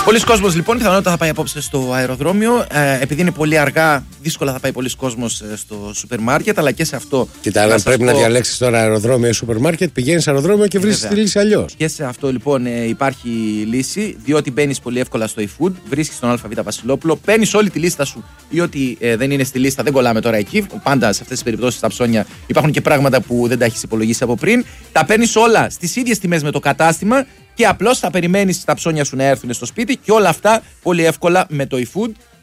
Πολλοί κόσμος λοιπόν πιθανότατα θα πάει απόψε στο αεροδρόμιο. Επειδή είναι πολύ αργά, δύσκολα θα πάει πολλοί κόσμος στο σούπερ μάρκετ, αλλά και σε αυτό. Κοίτα, αν πρέπει να διαλέξεις τώρα αεροδρόμιο ή σούπερ μάρκετ, πηγαίνεις αεροδρόμιο και βρίσκεις τη λύση αλλιώς. Και σε αυτό λοιπόν υπάρχει λύση, διότι μπαίνεις πολύ εύκολα στο eFood, βρίσκεις τον ΑΒ Βασιλόπουλο, παίρνεις όλη τη λίστα σου ή ό,τι δεν είναι στη λίστα, δεν κολλάμε τώρα εκεί. Πάντα σε αυτές τις περιπτώσεις στα ψώνια υπάρχουν και πράγματα που δεν τα έχεις υπολογίσει από πριν. Τα παίρνεις όλα στις ίδιες τιμές με το κατάστημα. Και απλώς θα περιμένεις τα ψώνια σου να έρθουν στο σπίτι και όλα αυτά πολύ εύκολα με το eFood.